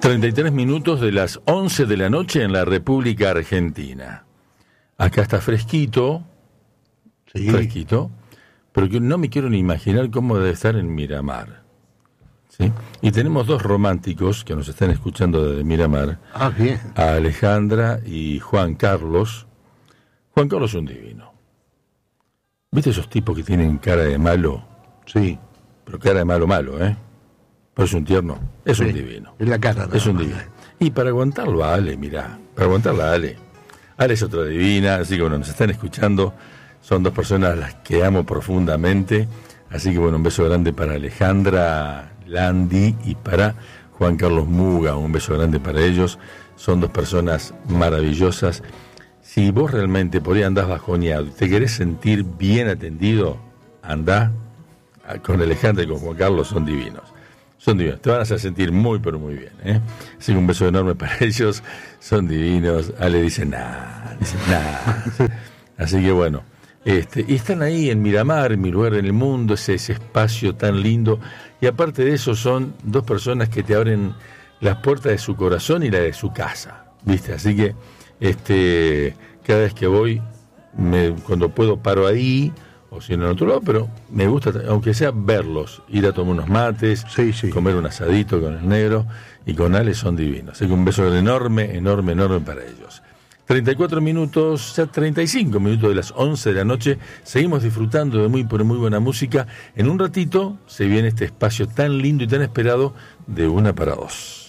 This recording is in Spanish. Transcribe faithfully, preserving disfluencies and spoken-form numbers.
treinta y tres minutos de las once de la noche en la República Argentina. Acá está fresquito, sí. fresquito, pero que no me quiero ni imaginar cómo debe estar en Miramar. ¿Sí? Y tenemos dos románticos que nos están escuchando desde Miramar. Ah, bien. A Alejandra y Juan Carlos. Juan Carlos es un divino. ¿Viste esos tipos que tienen cara de malo? Sí. Pero cara de malo, malo, ¿eh? Pero es un tierno, es sí. un divino. Es la cara. Es un divino. Y para aguantarlo a Ale, mirá, para aguantarlo a Ale. Ale es otra divina, así que bueno, nos están escuchando. Son dos personas a las que amo profundamente. Así que bueno, un beso grande para Alejandra Landi y para Juan Carlos Muga. Un beso grande para ellos. Son dos personas maravillosas. Si vos realmente por ahí andás bajoneado y te querés sentir bien atendido, andá con Alejandra y con Juan Carlos, son divinos. Son divinos, te van a hacer sentir muy, pero muy bien, ¿eh? Así que un beso enorme para ellos, son divinos. Ale dice, nada, dice, nada. Así que bueno, este, y están ahí en Miramar, mi lugar en el mundo, ese, ese espacio tan lindo. Y aparte de eso, son dos personas que te abren las puertas de su corazón y la de su casa, ¿viste? Así que este, cada vez que voy, me, cuando puedo paro ahí, o si no en otro lado, pero me gusta, aunque sea verlos, ir a tomar unos mates, sí, sí. comer un asadito con el negro, y con Ale son divinos. Así que un beso enorme, enorme, enorme para ellos. treinta y cuatro minutos, ya treinta y cinco minutos de las once de la noche, seguimos disfrutando de muy, pero muy buena música. En un ratito se viene este espacio tan lindo y tan esperado de Una para Dos.